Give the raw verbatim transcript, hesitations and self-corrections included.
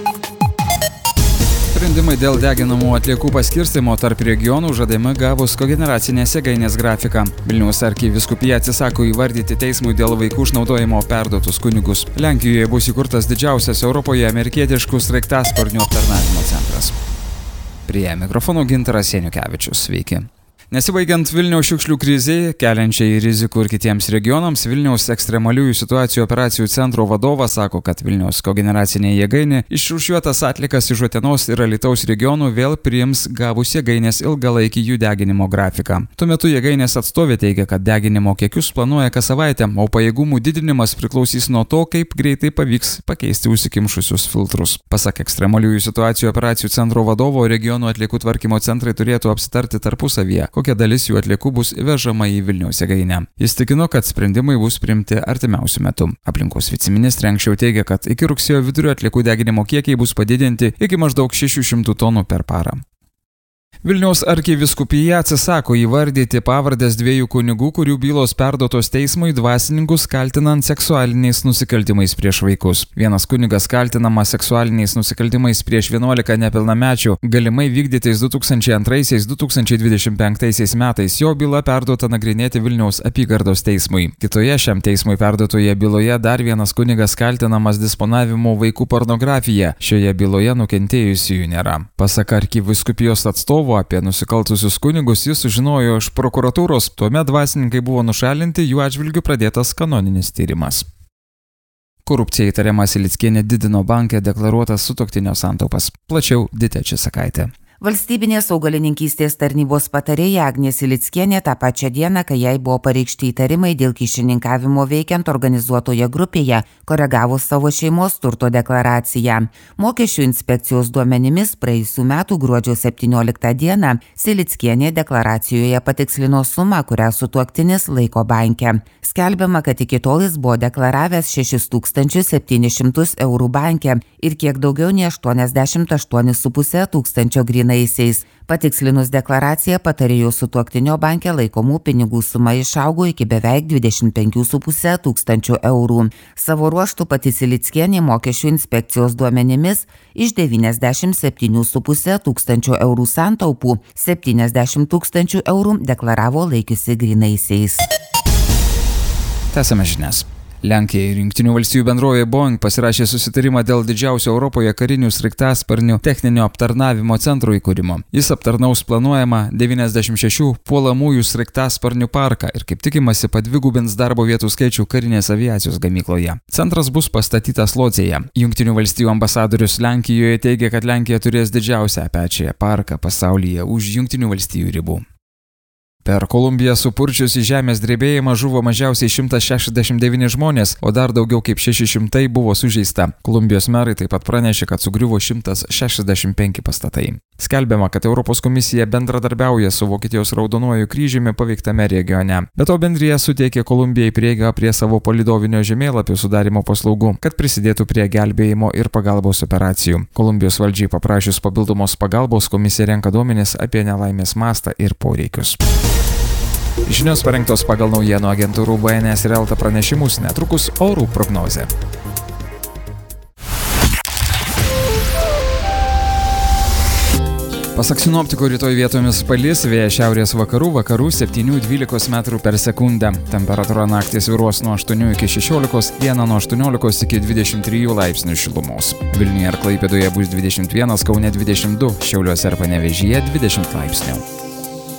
Sprendimai dėl deginamų atliekų paskirstymo tarp regionų žadami gavus kogeneracinės jėgainės grafiką. Vilniaus arkivyskupija atsisako įvardyti teismui dėl vaikų išnaudojimo perduotus kunigus. Lenkijoje bus įkurtas didžiausias Europoje amerikietiškų sraigtasparnių aptarnavimo centras. Prie mikrofono Gintaras Janukevičius. Sveiki. Nesibaigiant Vilniaus šiukšlių krizei, keliančiai rizikų ir kitiems regionams, Vilniaus ekstremaliųjų situacijų operacijų centro vadovas sako, kad Vilniaus kogeneracinė jėgainė išrūšiuotas atlikas iš Utenos ir Alytaus regionų vėl priims gavus jėgainės ilgalaikį jų deginimo grafiką. Tuo metu jėgainės atstovė teigia, kad deginimo kiekius planuoja kas savaitę, o pajėgumų didinimas priklausys nuo to, kaip greitai pavyks pakeisti užsikimšusius filtrus. Pasak ekstremaliųjų situacijų operacijų centro vadovo, regionų atliekų tvarkymo centrai turėtų apsitarti tarpusavyje, kokia dalis jų atliekų bus įvežama į Vilniaus jėgainę. Jis tikino, kad sprendimai bus priimti artimiausiu metu. Aplinkos viceministrė anksčiau teigia, kad iki rugsėjo vidurio atliekų deginimo kiekiai bus padidinti iki maždaug šešių šimtų tonų per parą. Vilniaus arkivyskupija atsisako įvardyti pavardės dviejų kunigų, kurių bylos perduotos teismui dvasininkus kaltinant seksualiniais nusikaltimais prieš vaikus. Vienas kunigas kaltinamas seksualiniais nusikaltimais prieš vienuolika nepilnamečių, galimai vykdytais du tūkstančiai antraisiais - du tūkstančiai dvidešimt penktaisiais metais. Jo byla perduota nagrinėti Vilniaus apygardos teismui. Kitoje šiam teismui perduotoje byloje dar vienas kunigas kaltinamas disponavimu vaikų pornografija. Šioje byloje nukentėjusiųjų nėra. Pasak arkivyskupijos atstovo, apie nusikaltusius kunigus jis sužinojo iš prokuratūros, tuomet dvasininkai buvo nušalinti, jų atžvilgiu pradėtas kanoninis tyrimas. Korupcija įtariama Silickienė didino banke deklaruotas sutuoktinio santaupas. Plačiau Ditė Česakaitė. Valstybinės augalininkystės tarnybos patarėja Agnė Silickienė tą pačią dieną, kai jai buvo pareikšti įtarimai dėl kyšininkavimo veikiant organizuotoje grupėje, koregavo savo šeimos turto deklaraciją. Mokesčių inspekcijos duomenimis praėjusių metų gruodžio septynioliktą dieną Silickienė deklaracijoje patikslino sumą, kurią sutuoktinis laiko banke. Skelbiama, kad iki tol jis buvo deklaravęs šešis tūkstančius septynis šimtus eurų banke ir kiek daugiau nei aštuoniasdešimt aštuonis su puse tūkstančio grynai. Patikslinus deklaraciją, patarėjo sutuoktinio banke laikomų pinigų suma išaugo iki beveik dvidešimt penkių su puse tūkstančių eurų. Savo ruožtu pati Silickienė mokesčių inspekcijos duomenimis iš devyniasdešimt septynių su puse tūkstančių eurų santaupų septyniasdešimt tūkstančių eurų deklaravo laikiusi grynaisiais. Tęsiame žinias. Lenkija ir Jungtinių valstijų bendrovė Boeing pasirašė susitarimą dėl didžiausio Europoje karinių sraigtasparnių techninio aptarnavimo centro įkūrimo. Jis aptarnaus planuojamą devyniasdešimt šešių puolamųjų sraigtasparnių parką ir kaip tikimasi padvigubins darbo vietų skaičių karinės aviacijos gamykloje. Centras bus pastatytas Lodzėje. Jungtinių valstijų ambasadorius Lenkijoje teigia, kad Lenkija turės didžiausią apačiąją parką pasaulyje už Jungtinių valstijų ribų. Per Kolumbiją supurčiusį žemės drebėjimą žuvo mažiausiai šimtas šešiasdešimt devyni žmonės, o dar daugiau kaip šeši šimtai buvo sužeista. Kolumbijos merai taip pat pranešė, kad sugriuvo šimtas šešiasdešimt penki pastatai. Skelbiama, kad Europos komisija bendradarbiauja su Vokietijos Raudonuoju kryžiumi paveiktame regione. Be to bendrija suteikė Kolumbijai prieigą prie savo palidovinio žemėlapio sudarimo paslaugų, kad prisidėtų prie gelbėjimo ir pagalbos operacijų. Kolumbijos valdžiai paprašius papildomos pagalbos, komisija renka duomenis apie nelaimės mastą ir poreikius. Žinios parengtos pagal naujienų agentūrų B N S ir Elta pranešimus, netrukus orų prognozė. Pasak sinoptikų, rytoj vietomis palis, vėjas šiaurės vakarų, vakarų septynių dvylikos metrų per sekundę. Temperatūra naktį svyruos nuo aštuonių iki šešiolikos, dieną nuo aštuoniolikos iki dvidešimt trijų laipsnių šilumos. Vilniuje ir Klaipėdoje bus dvidešimt vienas, Kaune dvidešimt du, Šiauliuose ir Panevėžyje dvidešimt laipsnių.